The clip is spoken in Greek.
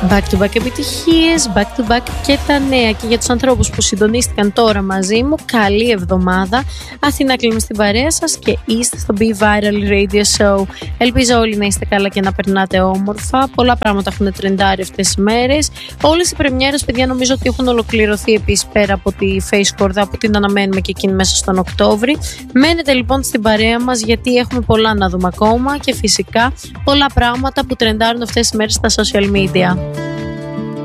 Back to back επιτυχίες, back to back και τα νέα. Και για τους ανθρώπους που συντονίστηκαν τώρα μαζί μου, καλή εβδομάδα. Αθηνά κλείνουμε στην παρέα σας και είστε στο Be Viral Radio Show. Ελπίζω όλοι να είστε καλά και να περνάτε όμορφα. Πολλά πράγματα έχουν τρεντάρει αυτές τις μέρες. Όλες οι πρεμιέρες, παιδιά, νομίζω ότι έχουν ολοκληρωθεί επίσης πέρα από τη Face Corda που την αναμένουμε και εκείνη μέσα στον Οκτώβρη. Μένετε λοιπόν στην παρέα μας γιατί έχουμε πολλά να δούμε ακόμα και φυσικά πολλά πράγματα που τρεντάρουν αυτές τις μέρες στα social media.